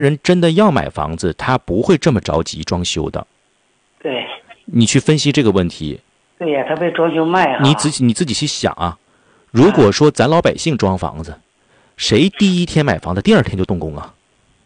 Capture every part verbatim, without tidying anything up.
人真的要买房子，他不会这么着急装修的。 对， 你去分析这个问题。 对呀，他被装修卖哈。 你自己你自己去想啊，如果说咱老百姓装房子，谁第一天买房子，第二天就动工啊？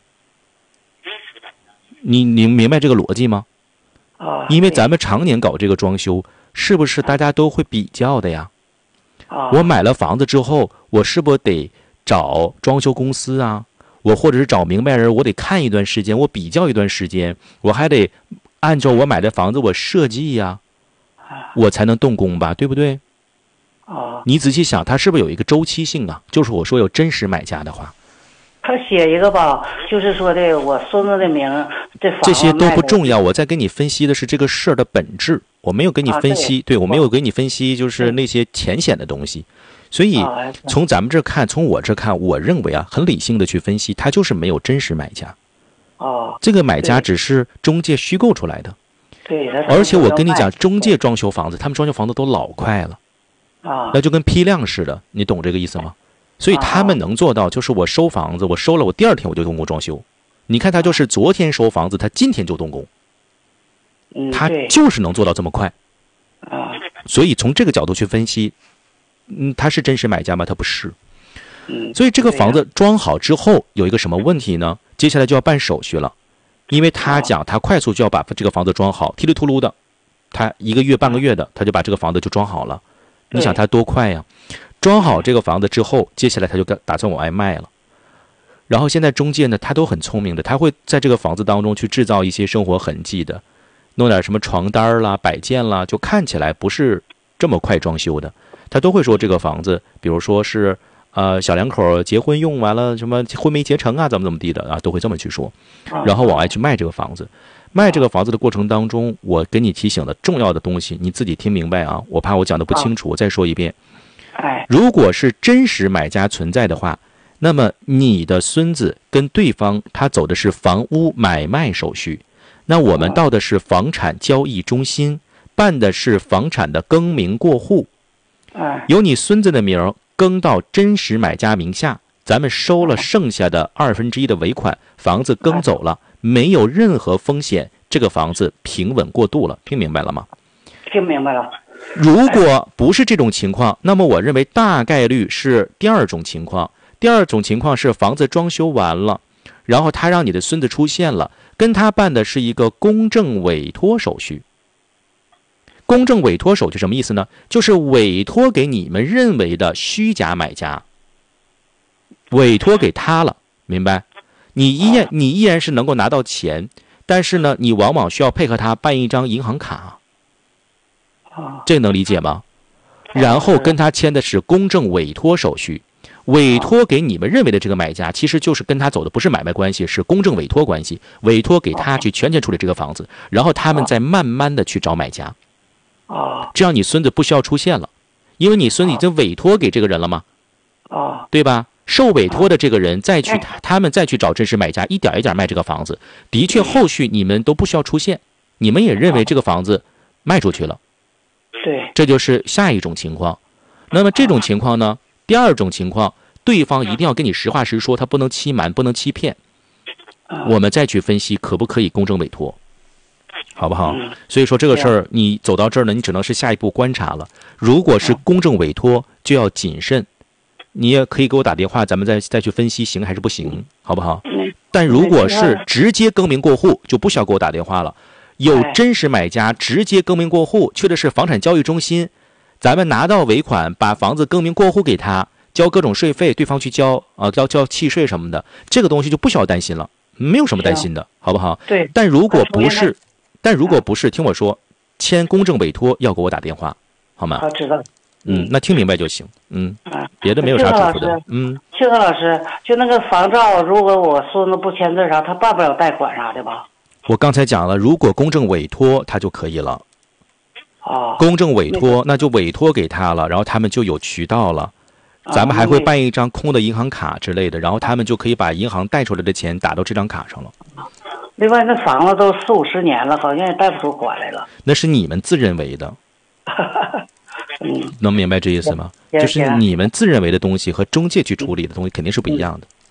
你你明白这个逻辑吗？ 啊， 因为咱们常年搞这个装修，是不是大家都会比较的呀？ 啊， 我买了房子之后，我是不是得找装修公司啊？我或者是找明白人，我得看一段时间，我比较一段时间，我还得按照我买的房子我设计呀、啊，我才能动工吧，对不对？ 啊， 你仔细想，它是不是有一个周期性啊？就是我说有真实买家的话， 他写一个吧，就是说的我孙子的名，这房子这些都不重要。我在跟你分析的是这个事儿的本质，我没有跟你分析， 啊、对, 对我没有跟你分析就是那些浅显的东西。所以从咱们这看，从我这看，我认为啊，很理性的去分析，他就是没有真实买家。 哦， 这个买家只是中介虚构出来的。 对， 而且我跟你讲，中介装修房子，他们装修房子都老快了。 啊， 那就跟批量似的，你懂这个意思吗？所以他们能做到，就是我收房子，我收了，我第二天我就动工装修。你看他就是昨天收房子，他今天就动工， 嗯， 他就是能做到这么快。 啊， 所以从这个角度去分析，嗯，他是真实买家吗？他不是。 嗯， 所以这个房子装好之后有一个什么问题呢？接下来就要办手续了，因为他讲他快速就要把这个房子装好，稀里秃噜的，他一个月半个月的他就把这个房子就装好了。你想他多快呀？装好这个房子之后，接下来他就打算往外卖了。然后现在中介呢，他都很聪明的，他会在这个房子当中去制造一些生活痕迹的，弄点什么床单啦、摆件啦，就看起来不是这么快装修的。他都会说这个房子，比如说是呃小两口结婚用，完了什么婚没结成啊，怎么怎么地的啊，都会这么去说，然后往外去卖这个房子。卖这个房子的过程当中，我给你提醒的重要的东西，你自己听明白啊！我怕我讲的不清楚，我再说一遍。如果是真实买家存在的话，那么你的孙子跟对方他走的是房屋买卖手续，那我们到的是房产交易中心，办的是房产的更名过户，由你孙子的名更到真实买家名下，咱们收了剩下的二分之一的尾款，房子更走了。没有任何风险，这个房子平稳过渡了，听明白了吗？ 听明白了。 如果不是这种情况，那么我认为大概率是第二种情况。第二种情况是房子装修完了，然后他让你的孙子出现了，跟他办的是一个公证委托手续。公证委托手续什么意思呢？就是委托给你们认为的虚假买家，委托给他了，明白？你依然你依然是能够拿到钱，但是呢，你往往需要配合他办一张银行卡，这能理解吗？然后跟他签的是公证委托手续，委托给你们认为的这个买家，其实就是跟他走的不是买卖关系，是公证委托关系，委托给他去全权处理这个房子，然后他们再慢慢的去找买家，这样你孙子不需要出现了，因为你孙子已经委托给这个人了嘛，对吧？受委托的这个人再去他们再去找真实买家，一点一点卖这个房子，的确后续你们都不需要出现，你们也认为这个房子卖出去了， 对， 这就是下一种情况。那么这种情况呢，第二种情况，对方一定要跟你实话实说，他不能欺瞒，不能欺骗，我们再去分析可不可以公证委托，好不好？所以说这个事儿你走到这儿呢，你只能是下一步观察了。如果是公证委托，就要谨慎。你也可以给我打电话，咱们再再去分析行还是不行，好不好？但如果是直接更名过户，就不需要给我打电话了。有真实买家直接更名过户，去的是房产交易中心，咱们拿到尾款，把房子更名过户给他，交各种税费，对方去交啊，交交契税什么的，这个东西就不需要担心了，没有什么担心的，好不好？ 对。 但如果不是，但如果不是，听我说，签公证委托要给我打电话，好吗？ 好，知道。 嗯，那听明白就行。嗯，别的没有啥嘱咐的。嗯， 庆和老师，就那个房照，如果我孙子不签字啥，他办不了贷款啥的吧？ 我刚才讲了，如果公证委托，他就可以了。 哦。 公证委托，那就委托给他了，然后他们就有渠道了。咱们还会办一张空的银行卡之类的，然后他们就可以把银行贷出来的钱打到这张卡上了。 另外，那房子都四五十年了，好像也贷不出款来了。 那是你们自认为的。 嗯， 能明白这意思吗？就是你们自认为的东西和中介去处理的东西肯定是不一样的。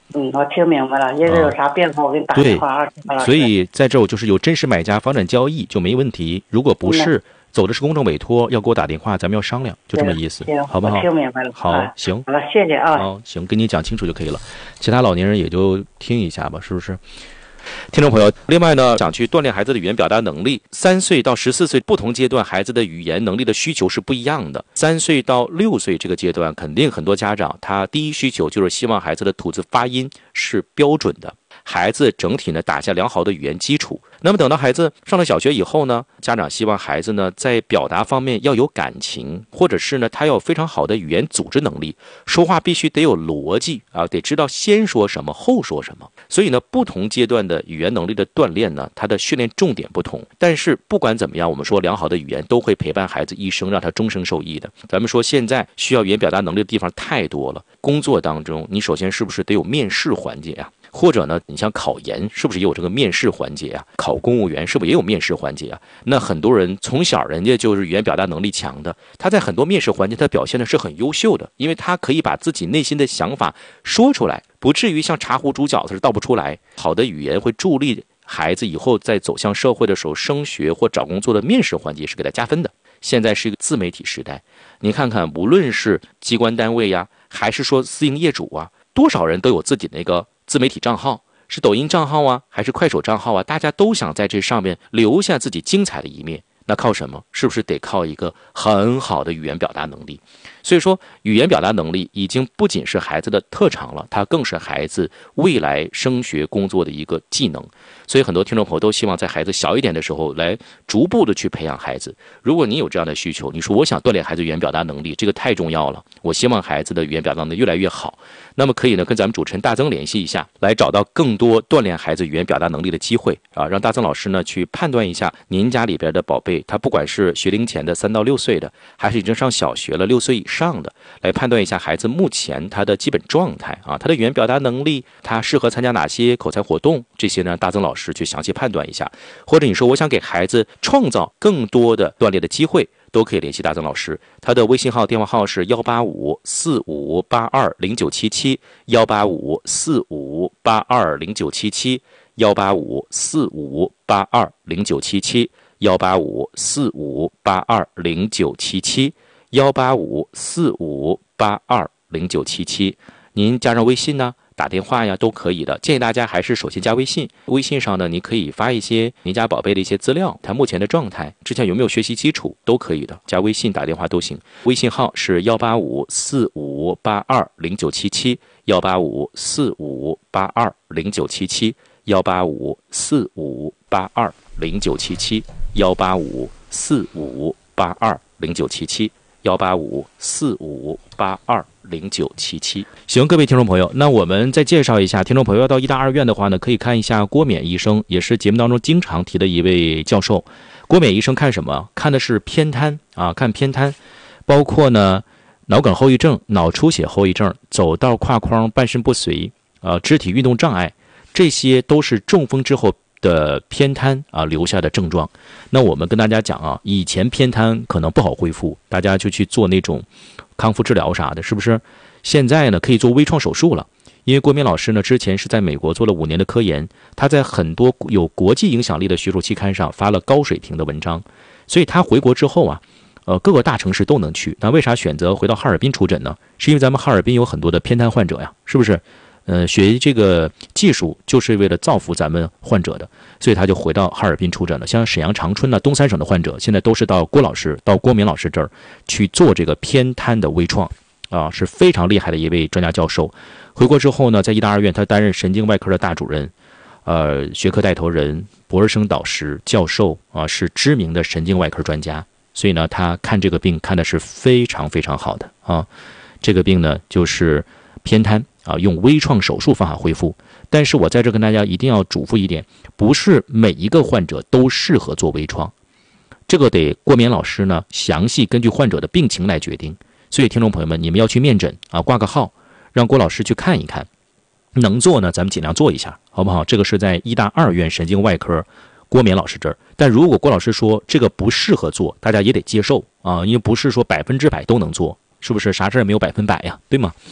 嗯，我听明白了，要是有啥变化，我给你打电话。 对，所以在这我就是有真实买家房产交易就没问题。如果不是、嗯、走的是公证委托，要给我打电话，咱们要商量，就这么意思，好不好？ 我听明白了。 好， 啊、 行。 好了，谢谢啊。 好，行，跟你讲清楚就可以了。其他老年人也就听一下吧，是不是？听众朋友，另外呢，想去锻炼孩子的语言表达能力，三岁到十四岁不同阶段孩子的语言能力的需求是不一样的。三岁到六岁这个阶段，肯定很多家长他第一需求就是希望孩子的吐字发音是标准的，孩子整体呢打下良好的语言基础。那么等到孩子上了小学以后呢，家长希望孩子呢在表达方面要有感情，或者是呢他要有非常好的语言组织能力，说话必须得有逻辑啊，得知道先说什么后说什么。所以呢，不同阶段的语言能力的锻炼呢，它的训练重点不同。但是不管怎么样，我们说良好的语言都会陪伴孩子一生，让他终生受益的。咱们说现在需要语言表达能力的地方太多了，工作当中你首先是不是得有面试环节啊？或者呢，你像考研是不是也有这个面试环节啊？考公务员是不是也有面试环节啊？那很多人从小人家就是语言表达能力强的，他在很多面试环节他表现的是很优秀的，因为他可以把自己内心的想法说出来，不至于像茶壶煮饺子是倒不出来。好的语言会助力孩子以后在走向社会的时候，升学或找工作的面试环节是给他加分的。现在是一个自媒体时代，你看看无论是机关单位呀，还是说私营业主啊，多少人都有自己那个自媒体账号，是抖音账号啊，还是快手账号啊？大家都想在这上面留下自己精彩的一面，那靠什么？是不是得靠一个很好的语言表达能力？所以说，语言表达能力已经不仅是孩子的特长了，它更是孩子未来升学工作的一个技能。所以很多听众朋友都希望在孩子小一点的时候来逐步的去培养孩子。如果你有这样的需求，你说我想锻炼孩子语言表达能力，这个太重要了，我希望孩子的语言表达能力越来越好，那么可以呢跟咱们主持人大曾联系一下，来找到更多锻炼孩子语言表达能力的机会啊，让大曾老师呢去判断一下您家里边的宝贝，他不管是学龄前的三到六岁的，还是已经上小学了六岁以上的，来判断一下孩子目前他的基本状态啊，他的语言表达能力，他适合参加哪些口才活动，这些呢大曾老师去详细判断一下。或者你说我想给孩子创造更多的锻炼的机会，都可以联系大曾老师，他的微信号电话号是幺八五四五八二零九七七，幺八五四五八二零九七七，幺八五四五八二零九七七，幺八五四五八二零九七七，幺八五四五八二零九七七。您加上微信呢，打电话呀都可以的。建议大家还是首先加微信，微信上呢你可以发一些您家宝贝的一些资料，他目前的状态，之前有没有学习基础都可以的，加微信打电话都行。微信号是幺八五四五八二零九七七，幺八五四五八二零九七七，幺八五四五八二零九七七，幺八五四五八二零九七七，幺八五四五八二零九七七。行，各位听众朋友，那我们再介绍一下，听众朋友要到医大二院的话呢，可以看一下郭冕医生，也是节目当中经常提的一位教授。郭冕医生看什么？看的是偏瘫啊，看偏瘫，包括呢脑梗后遗症、脑出血后遗症、走道跨框、半身不遂、呃肢体运动障碍，这些都是中风之后的偏瘫啊留下的症状。那我们跟大家讲啊，以前偏瘫可能不好恢复，大家就去做那种康复治疗啥的，是不是？现在呢可以做微创手术了，因为郭冕老师呢之前是在美国做了五年的科研，他在很多有国际影响力的学术期刊上发了高水平的文章，所以他回国之后啊，呃各个大城市都能去。那为啥选择回到哈尔滨出诊呢？是因为咱们哈尔滨有很多的偏瘫患者呀，是不是？呃，学这个技术就是为了造福咱们患者的，所以他就回到哈尔滨出诊了。像沈阳长春呢、东三省的患者，现在都是到郭老师、到郭冕老师这儿去做这个偏瘫的微创，啊，是非常厉害的一位专家教授。回国之后呢，在医大二院他担任神经外科的大主任，呃，学科带头人、博士生导师、教授啊，是知名的神经外科专家。所以呢，他看这个病看的是非常非常好的啊。这个病呢，就是偏瘫。啊，用微创手术方法恢复，但是我在这跟大家一定要嘱咐一点，不是每一个患者都适合做微创，这个得郭冕老师呢详细根据患者的病情来决定。所以听众朋友们，你们要去面诊啊，挂个号，让郭老师去看一看，能做呢咱们尽量做一下，好不好？这个是在医大二院神经外科郭冕老师这儿，但如果郭老师说这个不适合做，大家也得接受啊，因为不是说百分之百都能做，是不是？啥事儿也没有百分百呀，对吗？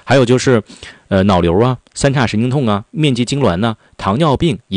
还有就是，呃，脑瘤啊、三叉神经痛啊、面积痉挛呐、糖尿病。